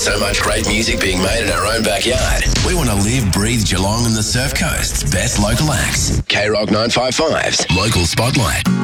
So much great music being made in our own backyard. We want to live, breathe Geelong and the Surf Coast's best local acts. K-Rock 955's Local Spotlight.